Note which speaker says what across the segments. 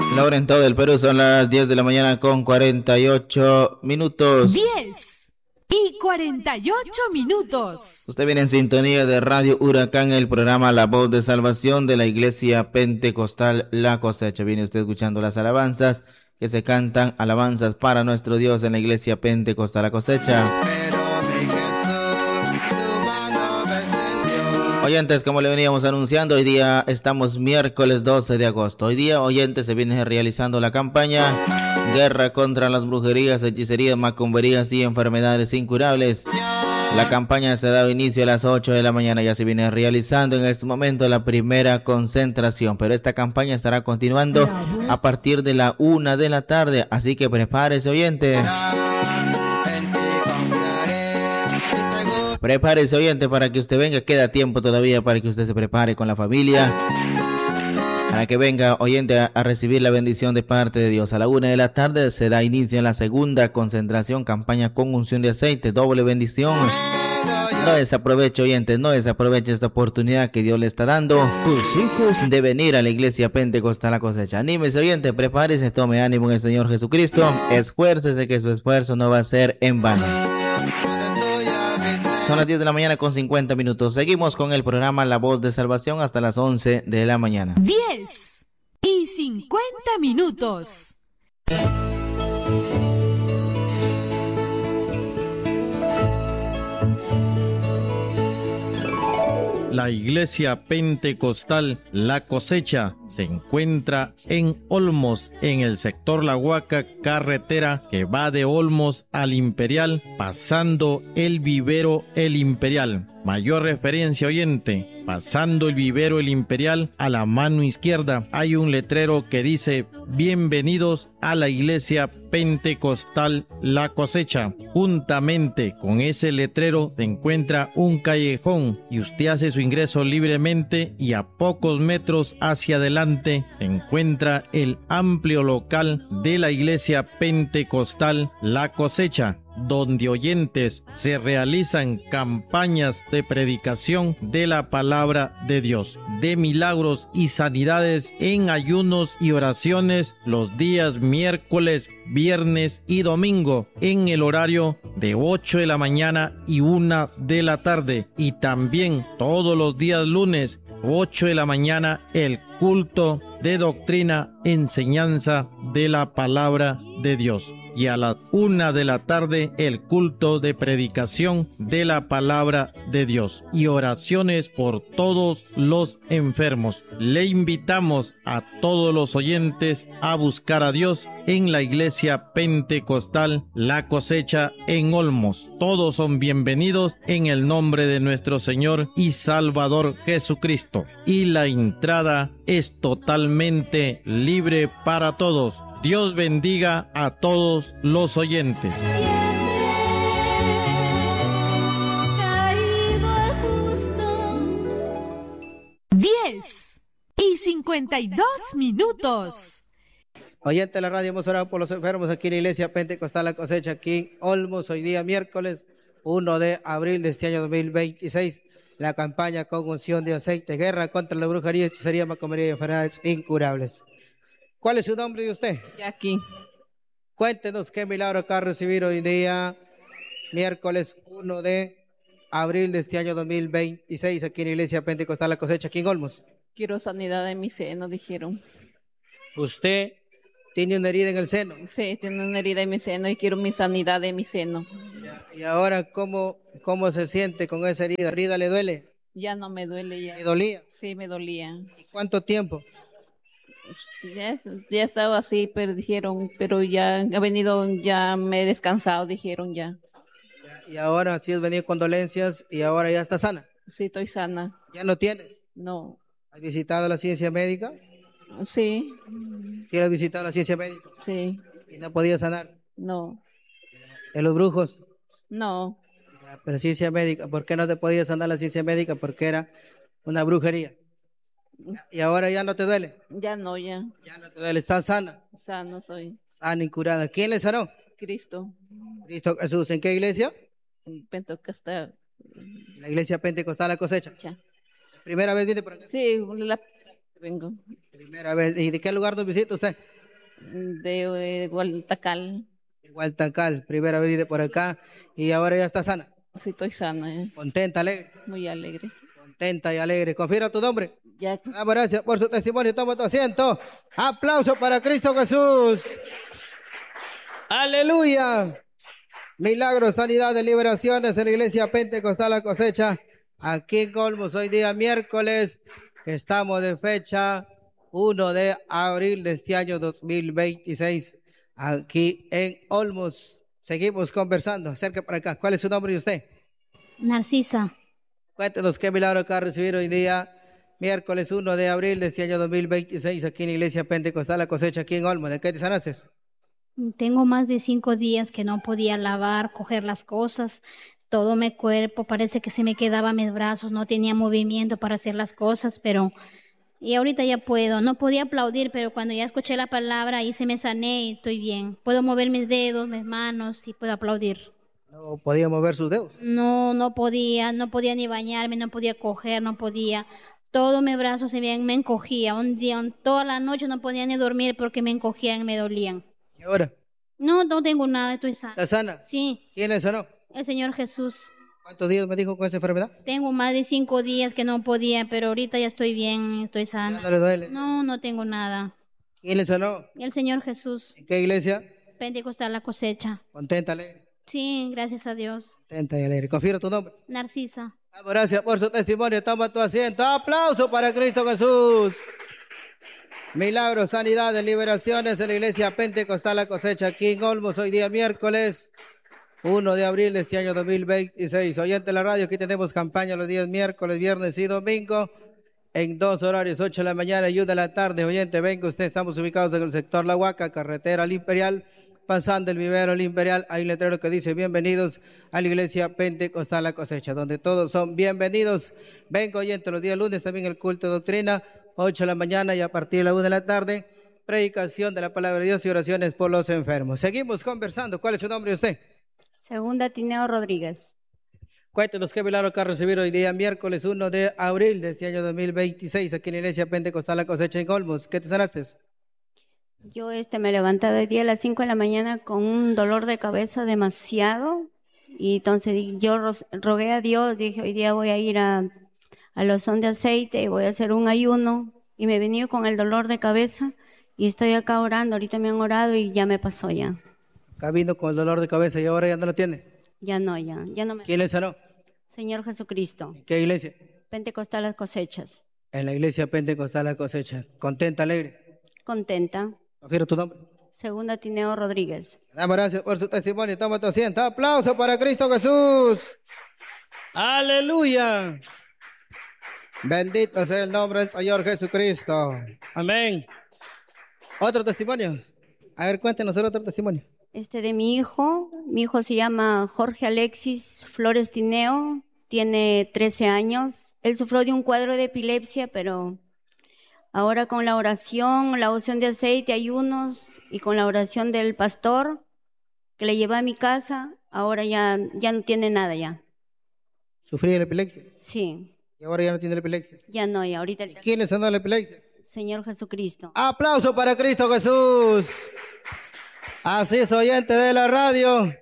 Speaker 1: La hora en todo el Perú son las 10 de la mañana con 48 minutos.
Speaker 2: 10:48.
Speaker 1: Usted viene en sintonía de Radio Huracán, el programa La Voz de Salvación de la Iglesia Pentecostal La Cosecha. Viene usted escuchando las alabanzas que se cantan, alabanzas para nuestro Dios en la Iglesia Pentecostal La Cosecha. Oyentes, como le veníamos anunciando, hoy día estamos miércoles 12 de agosto. Hoy día, oyentes, se viene realizando la campaña Guerra contra las brujerías, hechicerías, macumberías y enfermedades incurables. La campaña se ha dado inicio a las 8 de la mañana. Ya se viene realizando en este momento la primera concentración, pero esta campaña estará continuando a partir de la 1 de la tarde. Así que prepárese, oyente. Prepárese, oyente, para que usted venga. Queda tiempo todavía para que usted se prepare con la familia, para que venga, oyente, a recibir la bendición de parte de Dios. A la 1 de la tarde se da inicio en la segunda concentración, campaña con unción de aceite, doble bendición. No desaproveche, oyente, no desaproveche esta oportunidad que Dios le está dando de venir a la Iglesia Pentecostal La Cosecha. Anímese, oyente, prepárese, tome ánimo en el Señor Jesucristo. Esfuércese, que su esfuerzo no va a ser en vano. Son las 10 de la mañana con 50 minutos. Seguimos con el programa La Voz de Salvación hasta las 11 de la mañana.
Speaker 2: 10:50.
Speaker 3: La Iglesia Pentecostal La Cosecha se encuentra en Olmos, en el sector La Huaca, carretera que va de Olmos al Imperial, pasando el vivero El Imperial. Mayor referencia, oyente, pasando el vivero El Imperial, a la mano izquierda hay un letrero que dice: bienvenidos a la Iglesia Pentecostal La Cosecha. Juntamente con ese letrero se encuentra un callejón y usted hace su ingreso libremente, y a pocos metros hacia adelante se encuentra el amplio local de la Iglesia Pentecostal La Cosecha, donde, oyentes, se realizan campañas de predicación de la palabra de Dios, de milagros y sanidades en ayunos y oraciones los días miércoles, viernes y domingo, en el horario de 8 de la mañana y 1 de la tarde, y también todos los días lunes 8 de la mañana el culto de doctrina, enseñanza de la palabra de Dios, y a las 1 de la tarde el culto de predicación de la palabra de Dios y oraciones por todos los enfermos. Le invitamos a todos los oyentes a buscar a Dios en la Iglesia Pentecostal La Cosecha en Olmos. Todos son bienvenidos en el nombre de nuestro Señor y Salvador Jesucristo, y la entrada es totalmente libre para todos. Dios bendiga a todos los oyentes.
Speaker 2: 10:52.
Speaker 4: Oyente de la radio, hemos orado por los enfermos aquí en la Iglesia Pentecostal La Cosecha, aquí en Olmos. Hoy día miércoles 1 de abril de este año 2026. La campaña con unción de aceite, guerra contra la brujería, hechicería, macumbería y enfermedades incurables. ¿Cuál es su nombre de usted?
Speaker 5: Jackie.
Speaker 4: Cuéntenos qué milagro acaba de recibir hoy día, miércoles 1 de abril de este año 2026, aquí en la Iglesia Pentecostal La Cosecha, aquí en Olmos.
Speaker 5: Quiero sanidad de mi seno, dijeron.
Speaker 4: ¿Usted tiene una herida en el seno?
Speaker 5: Sí, tengo una herida en mi seno y quiero mi sanidad de mi seno.
Speaker 4: ¿Y ahora cómo se siente con esa herida? ¿La herida le duele?
Speaker 5: Ya no me duele ya.
Speaker 4: ¿Le dolía?
Speaker 5: Sí, me dolía.
Speaker 4: ¿Y cuánto tiempo?
Speaker 5: Ya estaba así, pero dijeron, pero ya ha venido, ya me he descansado, dijeron ya.
Speaker 4: Y ahora sí has venido con dolencias y ahora ya está sana.
Speaker 5: Sí, estoy sana.
Speaker 4: ¿Ya no tienes?
Speaker 5: No.
Speaker 4: ¿Has visitado la ciencia médica?
Speaker 5: Sí.
Speaker 4: ¿Sí has visitado la ciencia médica?
Speaker 5: Sí.
Speaker 4: ¿Y no podía sanar?
Speaker 5: No.
Speaker 4: ¿En los brujos?
Speaker 5: No.
Speaker 4: Pero ciencia médica, ¿por qué no te podía sanar la ciencia médica? Porque era una brujería. ¿Y ahora ya no te duele?
Speaker 5: Ya no, ya.
Speaker 4: Ya no te duele, ¿estás sana?
Speaker 5: Sana soy.
Speaker 4: Sana y curada. ¿Quién le sanó?
Speaker 5: Cristo.
Speaker 4: Cristo Jesús. ¿En qué iglesia?
Speaker 5: Pentecostal.
Speaker 4: La Iglesia Pentecostal La Cosecha.
Speaker 5: Ya.
Speaker 4: ¿Primera vez viene por acá?
Speaker 5: Sí, vengo.
Speaker 4: Primera vez. ¿Y de qué lugar nos visita usted?
Speaker 5: de Gualtacal.
Speaker 4: Igual Tacal, primera vez de por acá y ahora ya está sana,
Speaker 5: Sí, estoy sana,
Speaker 4: contenta, alegre,
Speaker 5: muy alegre.
Speaker 4: contenta y alegre. Confirma tu nombre.
Speaker 5: Ya,
Speaker 4: Damos gracias por su testimonio. Toma tu asiento. Aplauso para Cristo Jesús. Aleluya. Milagros, sanidades, liberaciones en la iglesia Pentecostal La Cosecha. Aquí en Olmos, hoy día miércoles, que estamos de fecha 1 de abril de este año 2026. Aquí en Olmos. Seguimos conversando. Acerca para acá. ¿Cuál es su nombre de usted?
Speaker 6: Narcisa,
Speaker 4: Cuéntenos qué milagro acaba de recibir hoy día, miércoles 1 de abril de este año 2026, aquí en la iglesia Pentecostal La Cosecha, aquí en Olmos. ¿De qué te sanaste?
Speaker 6: tengo más de 5 días que no podía lavar, coger las cosas, todo mi cuerpo, parece que se me quedaba mis brazos, no tenía movimiento para hacer las cosas, pero y ahorita ya puedo. No podía aplaudir, pero cuando ya escuché la palabra, ahí se me sané y estoy bien. Puedo mover mis dedos, mis manos y puedo aplaudir.
Speaker 4: No podía mover sus dedos.
Speaker 6: No podía ni bañarme, no podía coger, no podía. Todos mis brazos me encogía. Un día, toda la noche no podía ni dormir porque me encogían, me dolían.
Speaker 4: ¿Y ahora?
Speaker 6: No tengo nada, estoy sana.
Speaker 4: ¿Está sana?
Speaker 6: Sí,
Speaker 4: ¿Quién le sanó?
Speaker 6: el Señor Jesús.
Speaker 4: ¿Cuántos días me dijo con esa enfermedad?
Speaker 6: Tengo más de 5 días que no podía, pero ahorita ya estoy bien, estoy
Speaker 4: ¿Ya
Speaker 6: sana.
Speaker 4: no le duele?
Speaker 6: No tengo nada.
Speaker 4: ¿Quién le sanó?
Speaker 6: El Señor Jesús.
Speaker 4: ¿En qué iglesia?
Speaker 6: Pentecostal La Cosecha.
Speaker 4: Contenta, alegre.
Speaker 6: Sí, gracias a Dios.
Speaker 4: Contenta y alegre. Confirma tu nombre.
Speaker 6: Narcisa.
Speaker 4: Damos gracias por su testimonio. Toma tu asiento. Aplauso para Cristo Jesús. Milagros, sanidades, liberaciones en la iglesia Pentecostal La Cosecha, aquí en Olmos, hoy día miércoles 1 de abril de este año 2026. Oyente de la radio, aquí tenemos campaña los días miércoles, viernes y domingo en 2 horarios, 8 de la mañana y 1 de la tarde. Oyente, venga usted, estamos ubicados en el sector La Huaca, carretera al Imperial, pasando el vivero al Imperial. Hay un letrero que dice bienvenidos a la iglesia Pentecostal La Cosecha, donde todos son bienvenidos. Venga, oyente, los días lunes también el culto de doctrina, 8 de la mañana y a partir de la 1 de la tarde, predicación de la palabra de Dios y oraciones por los enfermos. Seguimos conversando. ¿Cuál es su nombre de usted?
Speaker 7: Segunda Tineo Rodríguez.
Speaker 4: Cuéntenos qué milagro que ha recibido hoy día, miércoles 1 de abril de este año 2026, aquí en la iglesia Pentecostal La Cosecha en Olmos. ¿Qué te sanaste?
Speaker 7: Yo me levanté hoy día a las 5 de la mañana con un dolor de cabeza demasiado. Y entonces yo rogué a Dios, dije, hoy día voy a ir a Lozón de Aceite y voy a hacer un ayuno. Y me he venido con el dolor de cabeza y estoy acá orando. Ahorita me han orado y ya me pasó ya.
Speaker 4: Acá vino con el dolor de cabeza y ahora ya no lo tiene.
Speaker 7: Ya no me...
Speaker 4: ¿Quién le sanó?
Speaker 7: Señor Jesucristo.
Speaker 4: ¿En qué iglesia?
Speaker 7: Pentecostal Las Cosechas.
Speaker 4: En la iglesia Pentecostal La Cosecha. ¿Contenta, alegre?
Speaker 7: Contenta.
Speaker 4: Confirma tu nombre.
Speaker 7: Segunda Tineo Rodríguez.
Speaker 4: Damos gracias por su testimonio. Toma tu asiento. Aplauso para Cristo Jesús. Aleluya. Bendito sea el nombre del Señor Jesucristo. Amén. Otro testimonio. A ver, cuéntenos otro testimonio.
Speaker 7: De mi hijo se llama Jorge Alexis Flores Tineo, tiene 13 años. Él sufrió de un cuadro de epilepsia, pero ahora con la oración, la unción de aceite, ayunos y con la oración del pastor que le llevé a mi casa, ahora ya no tiene nada ya.
Speaker 4: ¿Sufría de epilepsia?
Speaker 7: Sí.
Speaker 4: ¿Y ahora ya no tiene la epilepsia?
Speaker 7: Ya no, y ahorita
Speaker 4: ¿Quién le sanó la epilepsia?
Speaker 7: Señor Jesucristo.
Speaker 4: Aplauso para Cristo Jesús. Así es, oyente de la radio.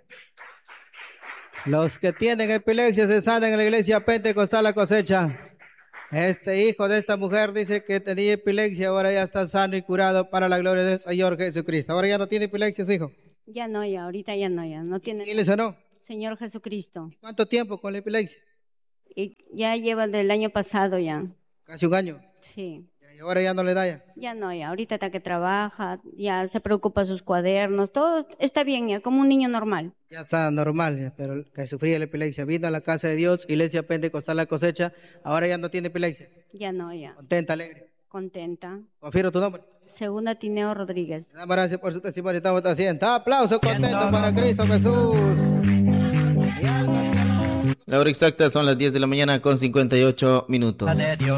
Speaker 4: Los que tienen epilepsia se sanan en la iglesia Pentecostal La Cosecha. Este hijo de esta mujer dice que tenía epilepsia, ahora ya está sano y curado para la gloria del Señor Jesucristo. Ahora ya no tiene epilepsia su hijo.
Speaker 7: Ya no, ahorita ya no tiene.
Speaker 4: ¿Quién le sanó?
Speaker 7: Señor Jesucristo.
Speaker 4: ¿Cuánto tiempo con la epilepsia?
Speaker 7: Y ya lleva del año pasado ya.
Speaker 4: Casi un año.
Speaker 7: Sí.
Speaker 4: Y ahora ya no le da ya.
Speaker 7: Ya no, ahorita está que trabaja, ya se preocupa sus cuadernos, todo está bien ya, como un niño normal.
Speaker 4: Ya está normal, ya, pero que sufría la epilepsia. Vino a la casa de Dios, iglesia Pentecostal La Cosecha, ahora ya no tiene epilepsia.
Speaker 7: Ya no,
Speaker 4: Contenta, alegre.
Speaker 7: Contenta.
Speaker 4: Confirmo tu nombre.
Speaker 7: Segunda Tineo Rodríguez.
Speaker 4: Damos gracias por su testimonio. Estamos haciendo. Aplauso contento para Cristo Jesús. Mi alma te alaba.
Speaker 1: La hora exacta son las 10 de la mañana con 58 minutos.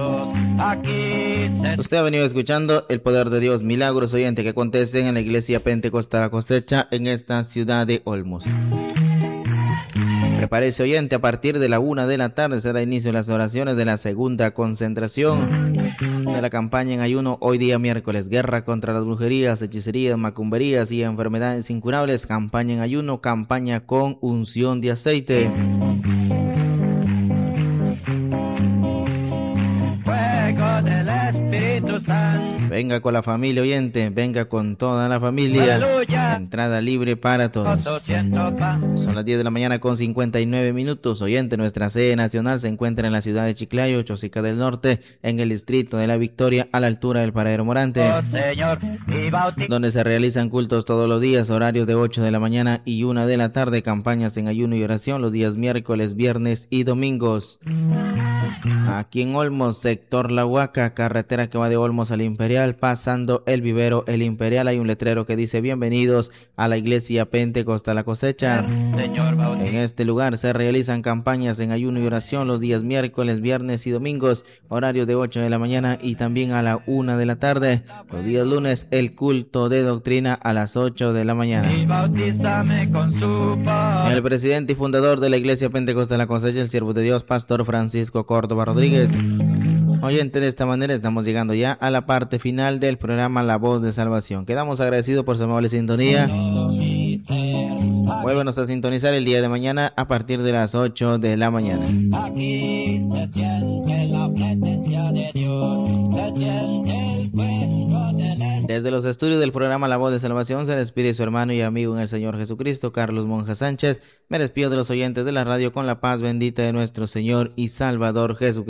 Speaker 1: Usted ha venido escuchando el poder de Dios, milagros oyente que acontecen en la iglesia Pentecostal La Cosecha en esta ciudad de Olmos. Prepárese oyente, a partir de la 1 de la tarde se da inicio a las oraciones de la segunda concentración. de la campaña en ayuno hoy día miércoles. Guerra contra las brujerías, hechicerías, macumberías y enfermedades incurables. Campaña en ayuno, campaña con unción de aceite. Venga con la familia oyente, venga con toda la familia. Entrada libre para todos. Son las 10 de la mañana con 59 minutos. Oyente, nuestra sede nacional se encuentra en la ciudad de Chiclayo, Chosica del Norte, en el distrito de La Victoria, a la altura del Paradero Morante, donde se realizan cultos todos los días, horarios de 8 de la mañana y 1 de la tarde, campañas en ayuno y oración los días miércoles, viernes y domingos. Aquí en Olmos, sector La Huaca, carretera que va de Olmos al Imperial, pasando el vivero El Imperial, hay un letrero que dice bienvenidos a la iglesia Pentecostal La Cosecha. En este lugar se realizan campañas en ayuno y oración los días miércoles, viernes y domingos, horarios de 8 de la mañana y también a la 1 de la tarde. Los días lunes el culto de doctrina a las 8 de la mañana. El presidente y fundador de la iglesia Pentecostal La Cosecha, el siervo de Dios, Pastor Francisco Córdoba Rodríguez. Oyente, de esta manera estamos llegando ya a la parte final del programa La Voz de Salvación. Quedamos agradecidos por su amable sintonía. Vuélvanos a sintonizar el día de mañana a partir de las 8 de la mañana. Aquí se siente la presencia de Dios, se siente el fuego del... Desde los estudios del programa La Voz de Salvación se despide su hermano y amigo en el Señor Jesucristo, Carlos Monja Sánchez. Me despido de los oyentes de la radio con la paz bendita de nuestro Señor y Salvador Jesucristo.